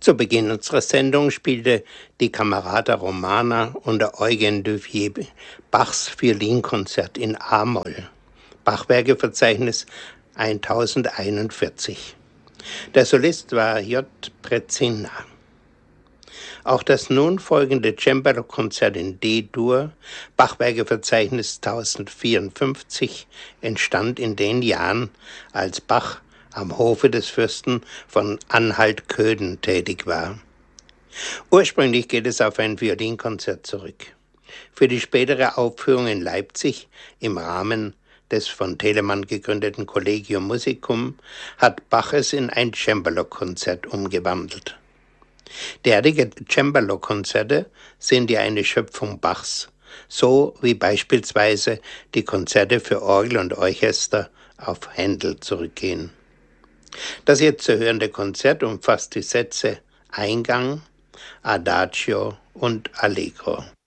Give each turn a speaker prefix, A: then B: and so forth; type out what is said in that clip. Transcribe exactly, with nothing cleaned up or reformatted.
A: Zu Beginn unserer Sendung spielte die Camerata Romana unter Eugen Duvier Bachs Violinkonzert in A-Moll, Bachwerkeverzeichnis tausendeinundvierzig. Der Solist war J. Brezina. Auch das nun folgende Cembalo-Konzert in D-Dur, Bachwerkeverzeichnis tausendvierundfünfzig, entstand in den Jahren, als Bach am Hofe des Fürsten von Anhalt-Köthen tätig war. Ursprünglich geht es auf ein Violinkonzert zurück. Für die spätere Aufführung in Leipzig im Rahmen des von Telemann gegründeten Collegium Musicum hat Bach es in ein Cembalo-Konzert umgewandelt. Derartige Cembalo-Konzerte sind ja eine Schöpfung Bachs, so wie beispielsweise die Konzerte für Orgel und Orchester auf Händel zurückgehen. Das jetzt zu hörende Konzert umfasst die Sätze Eingang, Adagio und Allegro.